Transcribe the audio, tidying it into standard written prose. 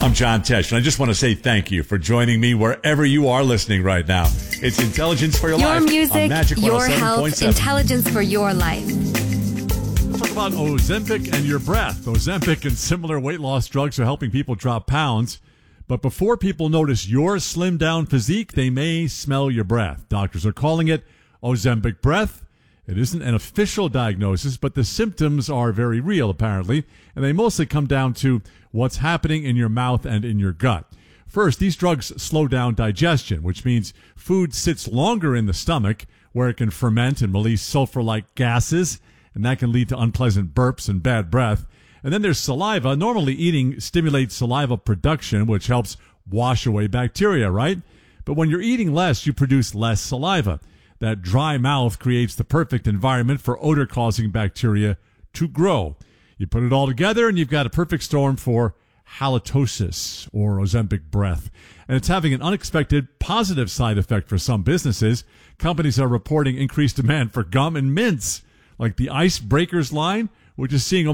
I'm John Tesh, and I just want to say thank you for joining me wherever you are listening right now. It's Intelligence for Your Life. Your music, on Magic your 107.7. health, intelligence for your life. Let's talk about Ozempic and your breath. Ozempic and similar weight loss drugs are helping people drop pounds. But before people notice your slimmed down physique, they may smell your breath. Doctors are calling it Ozempic breath. It isn't an official diagnosis, but the symptoms are very real, apparently, and they mostly come down to what's happening in your mouth and in your gut. First, these drugs slow down digestion, which means food sits longer in the stomach, where it can ferment and release sulfur-like gases, and that can lead to unpleasant burps and bad breath. And then there's saliva. Normally, eating stimulates saliva production, which helps wash away bacteria, right? But when you're eating less, you produce less saliva. That dry mouth creates the perfect environment for odor-causing bacteria to grow. You put it all together, and you've got a perfect storm for halitosis, or Ozempic breath. And it's having an unexpected positive side effect for some businesses. Companies are reporting increased demand for gum and mints, like the Icebreakers line, which is seeing